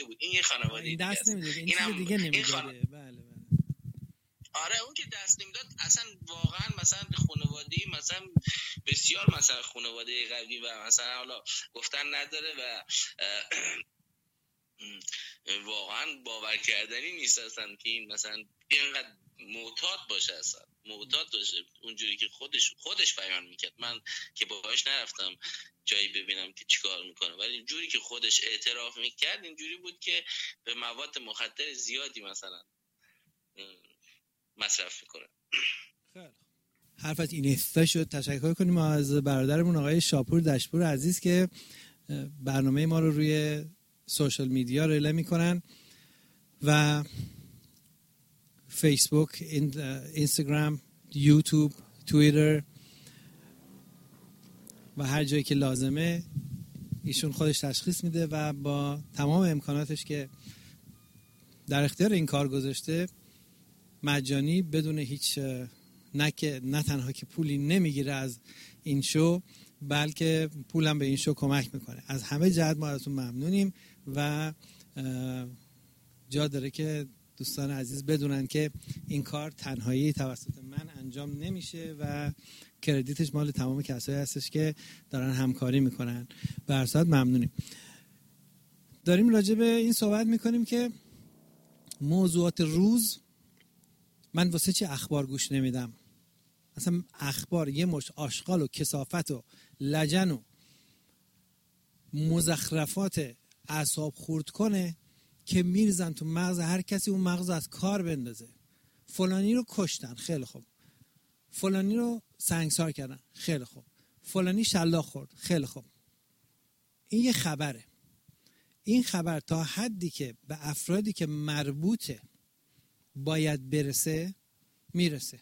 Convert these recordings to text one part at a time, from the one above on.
بود، این یه خانواده این دست نمیده، این چیز دیگه نمیده. بله. آره اون که دست نمیداد اصلا واقعا مثلا خانواده‌ای مثلا بسیار مثلا خانواده قوی و مثلا حالا گفتن نداره و واقعا باور کردنی نیست اصلا که این مثلا اینقدر معتاد باشه، اصلا معتاد باشه اونجوری که خودش بیان میکرد. من که باهاش نرفتم جایی ببینم که چیکار میکنه، ولی اینجوری که خودش اعتراف میکرد اینجوری بود که به مواد مخدر زیادی مثلا مصرف میکنه. خیلی حرف از اینستا شد. تشکر کنیم از برادرمون آقای شاپور دشپور عزیز که برنامه ما رو روی سوشال میدیا ریله میکنن و فیسبوک، اینستاگرام، یوتیوب، توییتر و هر جایی که لازمه ایشون خودش تشخیص میده و با تمام امکاناتش که در اختیار این کار گذاشته مجانی بدون هیچ نه تنها که پولی نمیگیره از این شو، بلکه پولم به این شو کمک میکنه. از همه جهت ما ازتون ممنونیم و جا داره که دوستان عزیز بدونن که این کار تنهایی توسط من انجام نمیشه و کردیتش مال تمام کسایی هستش که دارن همکاری میکنن. به هر صورت ممنونیم. داریم راجع به این صحبت میکنیم که موضوعات روز من واسه چی اخبار گوش نمیدم. اصلا اخبار یه مشت آشغال و کثافت و لجن و مزخرفات اعصاب خورد کنه که میرزن تو مغز هر کسی، اون مغز از کار بندازه. فلانی رو کشتن، خیلی خوب. فلانی رو سنگسار کردن، خیلی خوب. فلانی شلاق خورد، خیلی خوب. این یه خبره. این خبر تا حدی که به افرادی که مربوطه باید برسه میرسه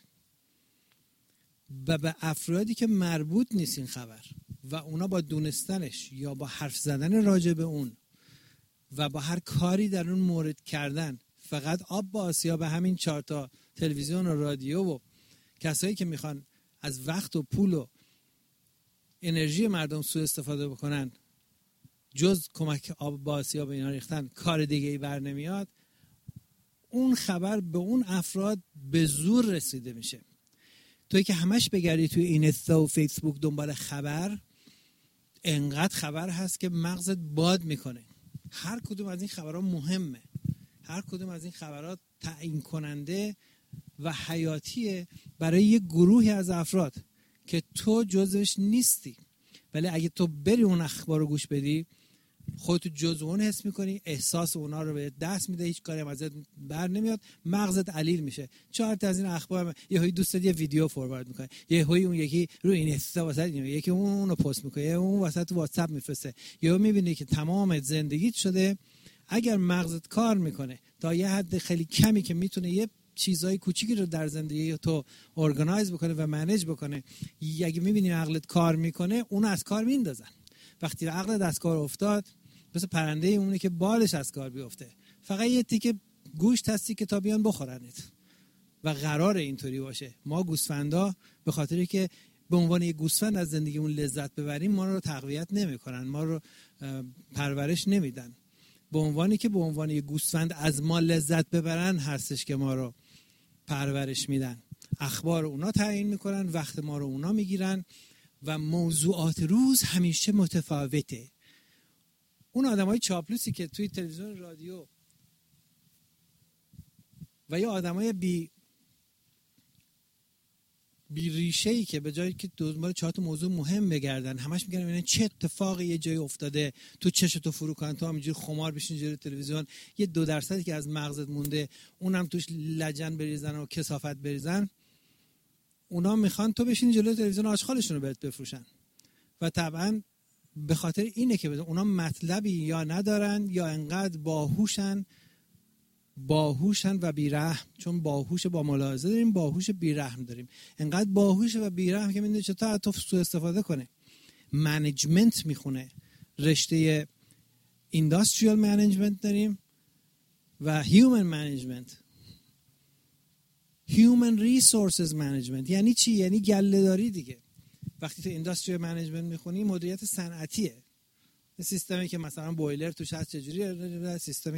و به افرادی که مربوط نیست این خبر و اونا با دونستنش یا با حرف زدن راجع به اون و با هر کاری در اون مورد کردن فقط آب با آسیا به همین 4 تا تلویزیون و رادیو و کسایی که میخوان از وقت و پول و انرژی مردم سوء استفاده بکنن، جز کمک آب با آسیا به اینا ریختن کار دیگه ای بر نمیاد. اون خبر به اون افراد به زور رسیده میشه. توی که همش بگردی توی اینستا و فیسبوک دنبال خبر، انقدر خبر هست که مغزت باد میکنه. هر کدوم از این خبرها مهمه، هر کدوم از این خبرات تعیین کننده و حیاتیه برای یه گروهی از افراد که تو جزوش نیستی، ولی اگه تو بری اون اخبار رو گوش بدی خودت جزو اون حس میکنی، احساس اونا رو به دست میده، هیچ کاری هم ازت بر نمیاد، مغزت علیل میشه. 4 تا از این اخبار یهویی دوستت یه ویدیو فوروارد میکنه، یهویی اون یکی رو اینستا واسط، یکی اون رو پست میکنه، اون واسط واتساپ میفرسته. یهو میبینی که تمام زندگیت شده. اگر مغزت کار میکنه تا یه حد خیلی کمی که میتونه یه چیزای کوچیکی رو در زندگی تو ارگانایز بکنه و منیج بکنه، اگه میبینی عقلت کار میکنه اون از کار میندازن. وقتی عقلت از کار افتاد مثل پرنده اونه که بالش از کار بیفته، فقط یه تیکه گوشت هستی که تا بیان بخورنت و قرار اینطوری باشه. ما گوسفندا به خاطری که به عنوان یک گوسفند از زندگیمون لذت ببریم ما رو تقویت نمیکنن، ما رو پرورش نمیدن. به عنوانی که به عنوان یک گوسفند از ما لذت ببرن هستش که ما رو پرورش میدن. اخبار اونا تعیین میکنن، وقت ما رو اونا میگیرن و موضوعات روز همیشه متفاوته. اون آدمای چاپلوسی که توی تلویزیون، رادیو و یا آدمای بی ریشه‌ای که به جایی که دنبال 4 تا موضوع مهم بگردن همش میگن ببینن چه اتفاقی یه جایی افتاده، تو چشتو فرو کن، تو همینجوری خمار بشین جلوی تلویزیون، یه 2% که از مغزت مونده اونم توش لجن بریزن و کثافت بریزن. اونا میخوان تو بشین جلوی تلویزیون آشغالشون رو بهت بفروشن و طبعا به خاطر اینه که اونا مطلبی یا ندارن یا انقدر باهوشن و بیرحم. چون باهوش با ملاحظه داریم، باهوش بیرحم داریم. انقدر باهوش و بیرحم که میدونه چطور از تو سوء استفاده کنه. منیجمنت میخونه، رشته اینداستریال منیجمنت داریم و هیومن منیجمنت. هیومن ریسورسز منیجمنت یعنی چی؟ یعنی گله داری دیگه. وقتی تو اینداستریال منیجمنت میخونی مدیریت صنعتیه، سیستمی که مثلا بویلر توش هست چجوری سیستمی